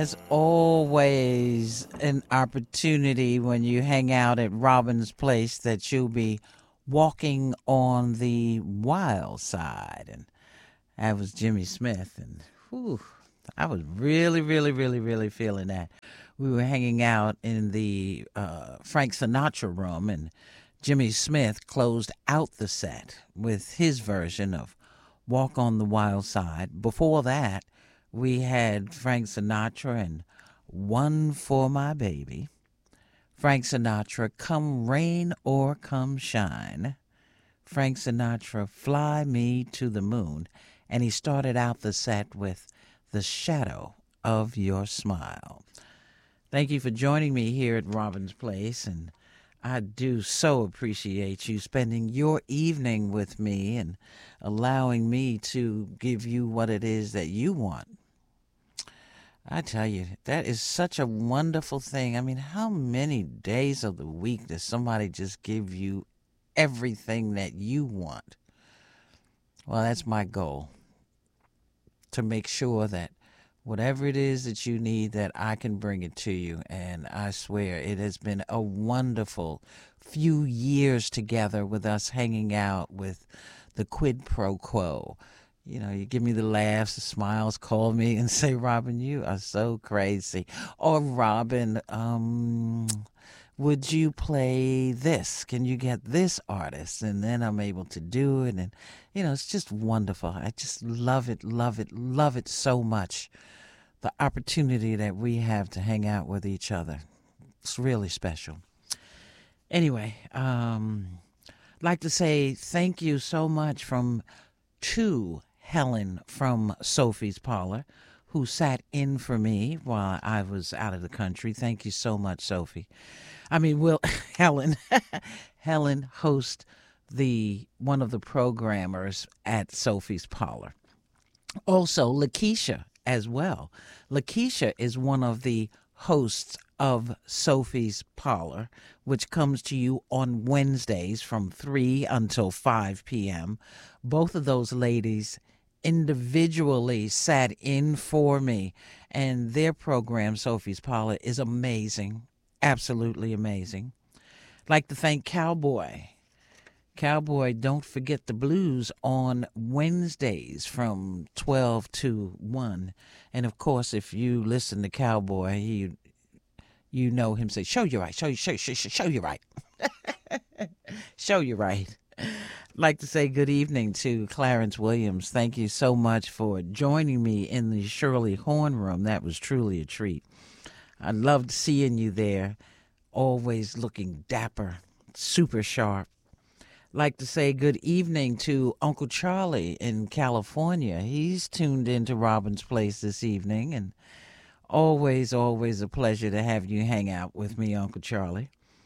There's always an opportunity when you hang out at Robin's Place that you'll be walking on the wild side. And that was Jimmy Smith. And whew, I was really feeling that. We were hanging out in the Frank Sinatra room, and Jimmy Smith closed out the set with his version of Walk on the Wild Side. Before that, we had Frank Sinatra and One for My Baby. Frank Sinatra, Come Rain or Come Shine. Frank Sinatra, Fly Me to the Moon. And he started out the set with The Shadow of Your Smile. Thank you for joining me here at Robin's Place, and I do so appreciate you spending your evening with me and allowing me to give you what it is that you want. I tell you, that is such a wonderful thing. I mean, how many days of the week does somebody just give you everything that you want? Well, that's my goal, to make sure that whatever it is that you need, that I can bring it to you. And I swear it has been a wonderful few years together with us hanging out with the quid pro quo. You know, you give me the laughs, the smiles, call me and say, Robin, you are so crazy. Or, Robin, would you play this? Can you get this artist? And then I'm able to do it. And, you know, it's just wonderful. I just love it so much. The opportunity that we have to hang out with each other. It's really special. Anyway, like to say thank you so much to Helen from Sophie's Parlor, who sat in for me while I was out of the country. Thank you so much, Sophie. Helen. Helen hosts one of the programmers at Sophie's Parlor. Also, Lakeisha as well. Lakeisha is one of the hosts of Sophie's Parlor, which comes to you on Wednesdays from 3 until 5 p.m. Both of those ladies individually sat in for me, and their program, Sophie's Parlor, is amazing, absolutely amazing. I'd like to thank Cowboy. Cowboy, Don't Forget the Blues on Wednesdays from 12 to 1. And, of course, if you listen to Cowboy, you know him say, show you right, show you right. Show you right. Like to say good evening to Clarence Williams. Thank you so much for joining me in the Shirley Horn Room. That was truly a treat. I loved seeing you there, always looking dapper, super sharp. Like to say good evening to Uncle Charlie in California. He's tuned into Robin's Place this evening, and always a pleasure to have you hang out with me, Uncle Charlie.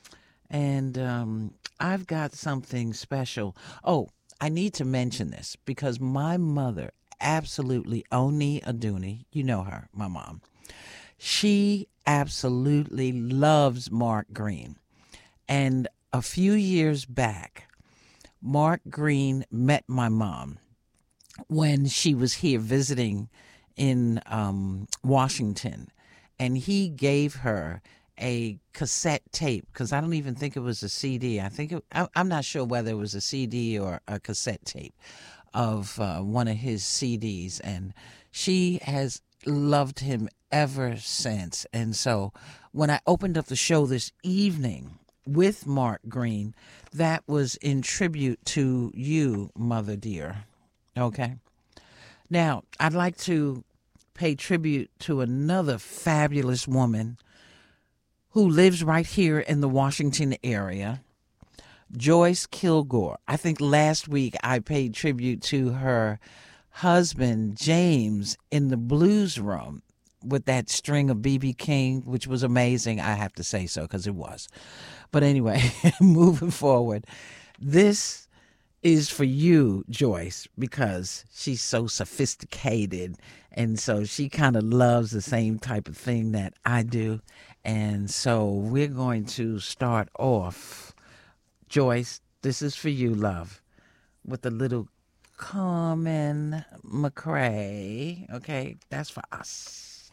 And I've got something special. Oh, I need to mention this because my mother, absolutely, Oni Aduni, you know her, my mom, she absolutely loves Mark Green. And a few years back, Mark Green met my mom when she was here visiting in Washington, and he gave her a cassette tape, because I don't even think it was a CD. I'm not sure whether it was a CD or a cassette tape of one of his CDs, and she has loved him ever since. And so when I opened up the show this evening with Mark Green, that was in tribute to you, Mother dear. Okay? Now, I'd like to pay tribute to another fabulous woman who lives right here in the Washington area, Joyce Kilgore. I think last week I paid tribute to her husband, James, in the Blues Room with that string of B.B. King, which was amazing. I have to say so because it was. But anyway, moving forward, this is for you, Joyce, because she's so sophisticated, and so she kind of loves the same type of thing that I do. And so we're going to start off. Joyce, this is for you, love, with a little Carmen McRae. Okay, that's for us.